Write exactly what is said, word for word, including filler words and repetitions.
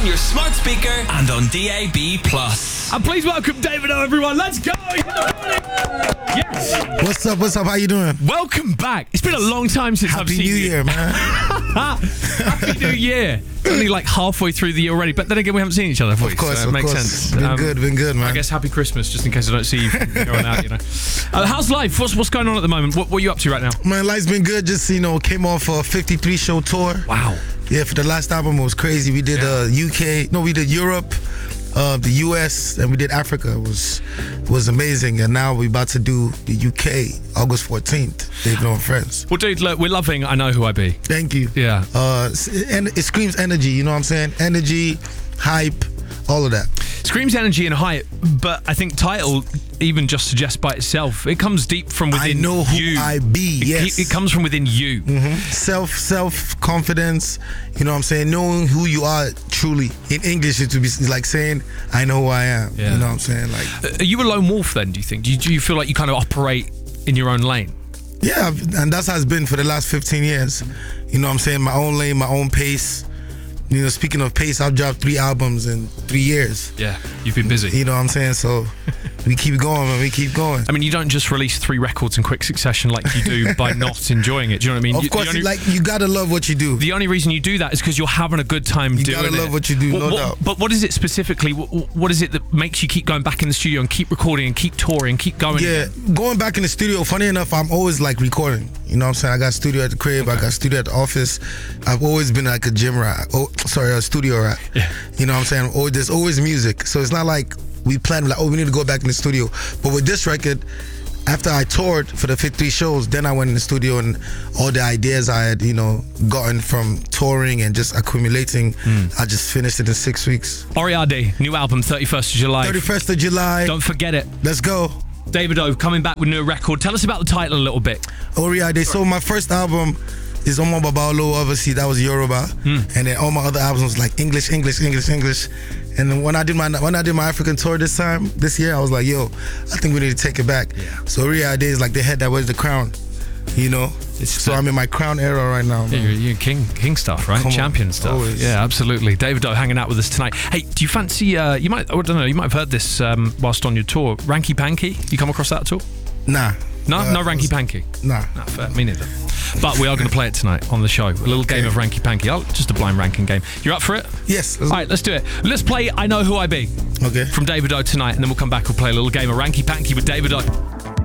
on your smart speaker and on D A B plus. And please welcome Davido, everyone. Let's go. Yes. What's up? What's up? How you doing? Welcome back. It's been a long time since Happy I've seen New you. Year, man. Happy New Year. It's only like halfway through the year already, but then again, we haven't seen each other for Of course, so it of makes course. sense. Been Um, good, been good, man. I guess Happy Christmas, just in case I don't see you from here on out, you know. Uh, how's life? What's what's going on at the moment? What, what are you up to right now? Man, life's been good. Just, you know, came off a fifty-three show tour. Wow. Yeah, for the last album, it was crazy. We did Yeah. uh, U K, no, we did Europe, uh, the U S, and we did Africa. It was was amazing. And now we're about to do the U K, August fourteenth. Davido and Friends. Well, dude, look, we're loving I Know Who I Be. Thank you. Yeah. Uh, and it screams energy, you know what I'm saying? Energy, hype, all of that. Screams energy and hype, but I think title even just suggests by itself, it comes deep from within I know who you. I be, It- yes. It, comes from within you. Mm-hmm. Self, self-confidence, you know what I'm saying? Knowing who you are truly. In English, it would be like saying, I know who I am. Yeah. You know what I'm saying? Like, Uh, Are you a lone wolf then, do you think? Do you, do you feel like you kind of operate in your own lane? yeah, and that's how it's been for the last fifteen years. You know what I'm saying? My own lane, my own pace. You know, speaking of pace, I've dropped three albums in three years. Yeah, you've been busy. You know what I'm saying? So we keep going, man. We keep going. I mean, you don't just release three records in quick succession like you do by not enjoying it. Do you know what I mean? Of You- course, the only, like, you gotta love what you do. the only reason you do that is because you're having a good time You doing it. gotta love what you do, no what, doubt. But what is it specifically? What, what is it that makes you keep going back in the studio and keep recording and keep touring and keep going? Yeah, going back in the studio, funny enough, I'm always like recording. You know what I'm saying? I got studio at the crib, I got studio at the office. I've always been like a gym rat. Oh, sorry, a studio rat. Yeah. You know what I'm saying? Oh, there's always music. So it's not like we planned like, oh, we need to go back in the studio. But with this record, after I toured for the fifty-three shows, then I went in the studio and all the ideas I had, you know, gotten from touring and just accumulating, I just finished it in six weeks. Oriade, new album, thirty-first of July. thirty-first of July. Don't forget it. Let's go. Davido coming back with a new record. Tell us about the title a little bit. Oriade. So my first album is Omo Babalo, obviously that was Yoruba, Mm. and then all my other albums was like English, English, English, English. And then when I did my when I did my African tour this time, this year, I was like, yo, I think we need to take it back. Yeah. So Oriade is like the head that wears the crown, you know. It's so the- I'm in my crown era right now. Yeah, Man. you're, you're king, king stuff, right? Come on, Champion stuff. always. Yeah, absolutely. Davido hanging out with us tonight. Hey, do you fancy? Uh, you might. I don't know. You might have heard this um, whilst on your tour. Ranky Panky. You come across that at all? Nah. No, Uh, no Ranky Panky. Nah. No, fair. Me neither. But we are going to play it tonight on the show. A little game of Ranky Panky. Oh, just a blind ranking game. You're up for it? Yes. All right, let's do it. Let's play I Know Who I Be Okay. from Davido tonight, and then we'll come back. We'll play a little game of Ranky Panky with Davido.